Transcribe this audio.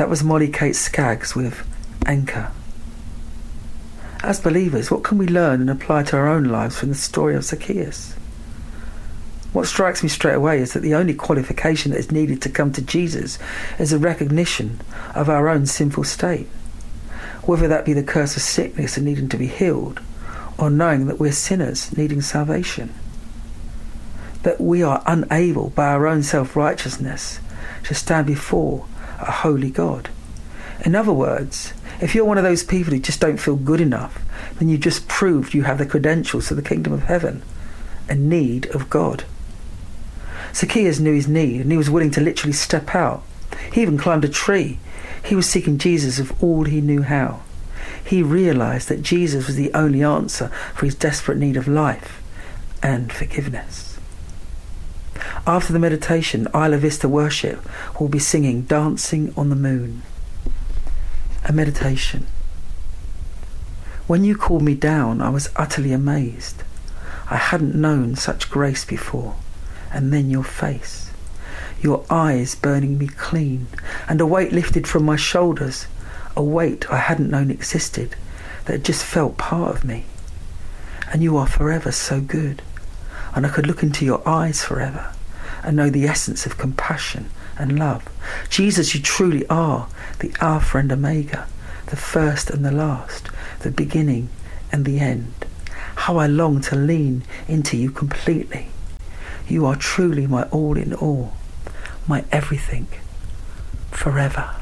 That was Molly Kate Skaggs with Anchor. As believers, what can we learn and apply to our own lives from the story of Zacchaeus? What strikes me straight away is that the only qualification that is needed to come to Jesus is a recognition of our own sinful state, whether that be the curse of sickness and needing to be healed, or knowing that we're sinners needing salvation, that we are unable by our own self-righteousness to stand before a holy God. In other words, if you're one of those people who just don't feel good enough, then you just proved you have the credentials to the kingdom of heaven, a need of God. Zacchaeus knew his need, and he was willing to literally step out. He even climbed a tree. He was seeking Jesus with all he knew how. He realised that Jesus was the only answer for his desperate need of life and forgiveness. After the meditation, Isla Vista Worship will be singing Dancing on the Moon. A meditation. When you called me down, I was utterly amazed. I hadn't known such grace before. And then your face, your eyes burning me clean, and a weight lifted from my shoulders, a weight I hadn't known existed, that just felt part of me. And you are forever so good, and I could look into your eyes forever and know the essence of compassion and love. Jesus, you truly are the Alpha and Omega, the first and the last, the beginning and the end. How I long to lean into you completely. You are truly my all in all, my everything, forever.